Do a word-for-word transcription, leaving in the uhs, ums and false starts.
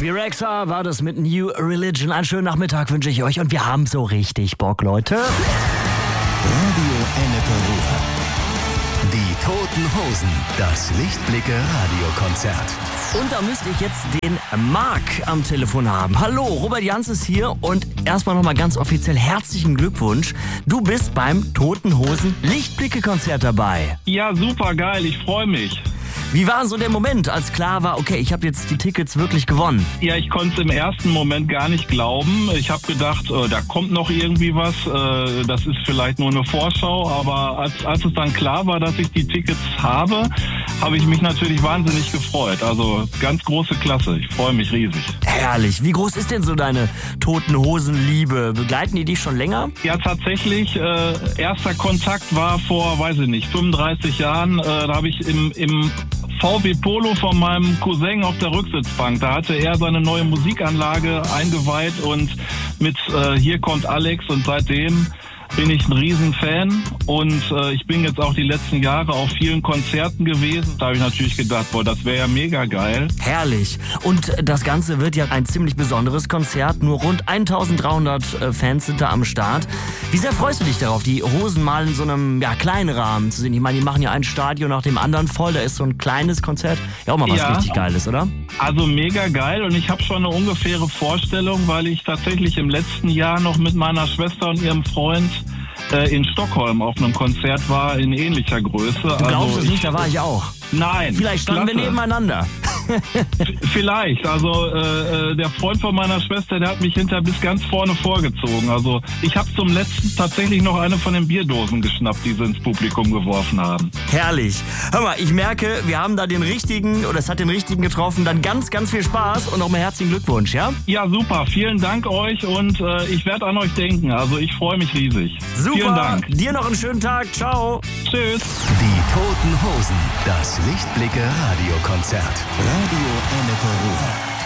Baby Rexha war das mit New Religion. Einen schönen Nachmittag wünsche ich euch und wir haben so richtig Bock, Leute. Radio Ennepe Ruhr. Die Toten Hosen, das Lichtblicke Radiokonzert. Und da müsste ich jetzt den Marc am Telefon haben. Hallo, Robert Jans ist hier und erstmal nochmal ganz offiziell herzlichen Glückwunsch. Du bist beim Toten Hosen Lichtblicke-Konzert dabei. Ja, super geil, ich freue mich. Wie war so der Moment, als klar war, okay, ich habe jetzt die Tickets wirklich gewonnen? Ja, ich konnte es im ersten Moment gar nicht glauben. Ich habe gedacht, äh, da kommt noch irgendwie was. Äh, das ist vielleicht nur eine Vorschau. Aber als, als es dann klar war, dass ich die Tickets habe, habe ich mich natürlich wahnsinnig gefreut. Also ganz große Klasse. Ich freue mich riesig. Herrlich. Wie groß ist denn so deine Toten Hosen-Liebe? Begleiten die dich schon länger? Ja, tatsächlich. Äh, erster Kontakt war vor, weiß ich nicht, fünfunddreißig Jahren. Äh, da habe ich im, im V W Polo von meinem Cousin auf der Rücksitzbank. Da hatte er seine neue Musikanlage eingeweiht und mit äh, Hier kommt Alex und seitdem bin ich ein Riesenfan und äh, ich bin jetzt auch die letzten Jahre auf vielen Konzerten gewesen. Da habe ich natürlich gedacht, boah, das wäre ja mega geil. Herrlich. Und das Ganze wird ja ein ziemlich besonderes Konzert. Nur rund eintausenddreihundert äh, Fans sind da am Start. Wie sehr freust du dich darauf, die Hosen mal in so einem ja, kleinen Rahmen zu sehen? Ich meine, die machen ja ein Stadion nach dem anderen voll. Da ist so ein kleines Konzert ja auch mal was Ja. richtig Geiles, oder? Also mega geil und ich habe schon eine ungefähre Vorstellung, weil ich tatsächlich im letzten Jahr noch mit meiner Schwester und ihrem Freund äh, in Stockholm auf einem Konzert war in ähnlicher Größe. Du glaubst also es nicht, da war ich auch. Nein. Vielleicht standen wir klasse. nebeneinander. V- Vielleicht. Also äh, äh, der Freund von meiner Schwester, der hat mich hinterher bis ganz vorne vorgezogen. Also ich habe zum letzten tatsächlich noch eine von den Bierdosen geschnappt, die sie ins Publikum geworfen haben. Herrlich. Hör mal, ich merke, wir haben da den richtigen, oder es hat den richtigen getroffen. Dann ganz, ganz viel Spaß und nochmal herzlichen Glückwunsch, ja? Ja, super. Vielen Dank euch und äh, ich werde an euch denken. Also ich freue mich riesig. Super. Vielen Dank. Dir noch einen schönen Tag. Ciao. Tschüss. Die Toten Hosen, das Lichtblicke Radiokonzert. Radio Ennepe Ruhr.